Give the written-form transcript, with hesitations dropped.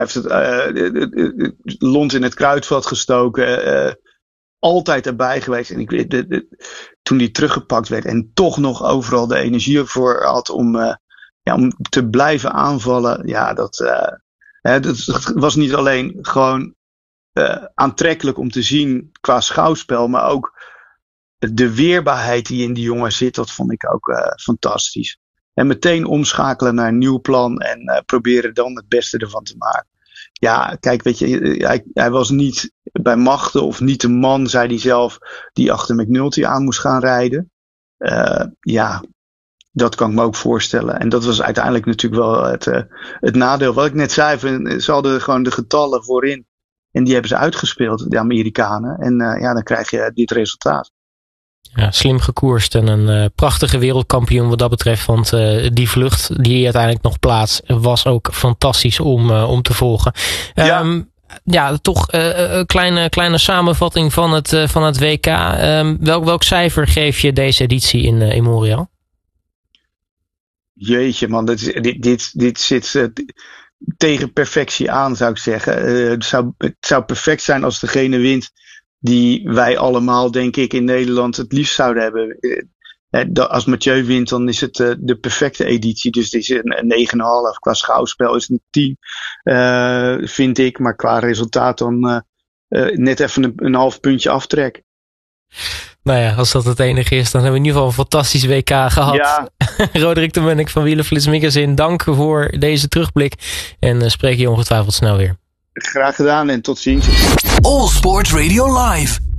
heeft het lont in het kruidvat gestoken. Altijd erbij geweest. En ik weet, toen die teruggepakt werd en toch nog overal de energie ervoor had om te blijven aanvallen. Ja, dat was niet alleen gewoon aantrekkelijk om te zien qua schouwspel, maar ook de weerbaarheid die in die jongen zit, dat vond ik ook fantastisch. En meteen omschakelen naar een nieuw plan en proberen dan het beste ervan te maken. Ja, kijk, weet je, hij was niet bij machten of niet de man, zei hij zelf, die achter McNulty aan moest gaan rijden. Dat kan ik me ook voorstellen. En dat was uiteindelijk natuurlijk wel het nadeel. Wat ik net zei, ze hadden gewoon de getallen voorin. En die hebben ze uitgespeeld, de Amerikanen. En dan krijg je dit resultaat. Ja, slim gekoerst en een prachtige wereldkampioen wat dat betreft. Want die vlucht die uiteindelijk nog plaats was ook fantastisch om te volgen. Toch een kleine samenvatting van het WK. Welk cijfer geef je deze editie in Montreal? Jeetje man, dit zit tegen perfectie aan, zou ik zeggen. Het zou perfect zijn als degene wint die wij allemaal, denk ik, in Nederland het liefst zouden hebben. Als Mathieu wint, dan is het de perfecte editie. Dus dit is een 9,5. Qua schouwspel is het een 10, vind ik. Maar qua resultaat dan net even een half puntje aftrek. Nou ja, als dat het enige is, dan hebben we in ieder geval een fantastisch WK gehad. Ja. Roderick de Munnik van Wielerflits Magazine, dank voor deze terugblik. En spreek je ongetwijfeld snel weer. Graag gedaan en tot ziens. All Sport Radio Live.